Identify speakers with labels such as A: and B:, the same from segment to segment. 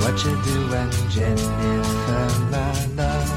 A: what you doing, Jennifer, my love?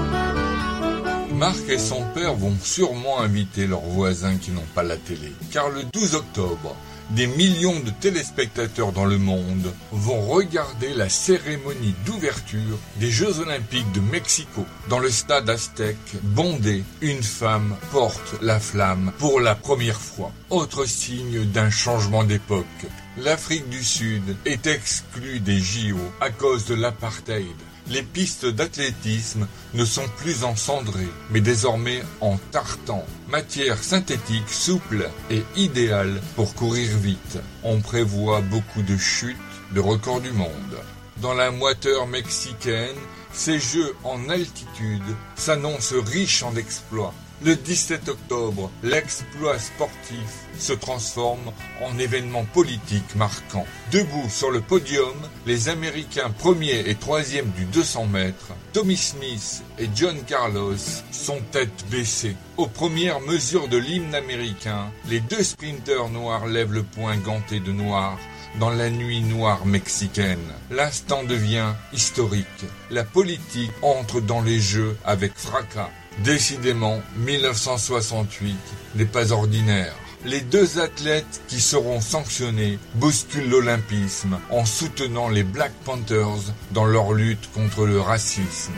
B: Marc et son père vont sûrement inviter leurs voisins qui n'ont pas la télé, car le 12 octobre, des millions de téléspectateurs dans le monde vont regarder la cérémonie d'ouverture des Jeux Olympiques de Mexico. Dans le stade aztèque bondé, une femme porte la flamme pour la première fois. Autre signe d'un changement d'époque. L'Afrique du Sud est exclue des JO à cause de l'apartheid. Les pistes d'athlétisme ne sont plus en cendré, mais désormais en tartan. Matière synthétique, souple et idéale pour courir vite. On prévoit beaucoup de chutes, de records du monde. Dans la moiteur mexicaine, ces jeux en altitude s'annoncent riches en exploits. Le 17 octobre, l'exploit sportif se transforme en événement politique marquant. Debout sur le podium, les Américains 1er et 3e du 200 mètres, Tommy Smith et John Carlos sont tête baissée. Aux premières mesures de l'hymne américain, les deux sprinteurs noirs lèvent le poing ganté de noir dans la nuit noire mexicaine. L'instant devient historique. La politique entre dans les jeux avec fracas. Décidément, 1968 n'est pas ordinaire. Les deux athlètes qui seront sanctionnés bousculent l'olympisme en soutenant les Black Panthers dans leur lutte contre le racisme.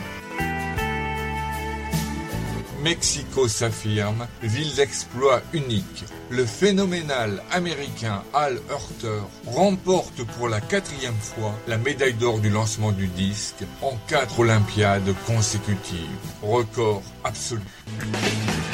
B: Mexico s'affirme, ville d'exploit unique. Le phénoménal américain Al Hurter remporte pour la 4e fois la médaille d'or du lancement du disque en 4 Olympiades consécutives. Record absolu.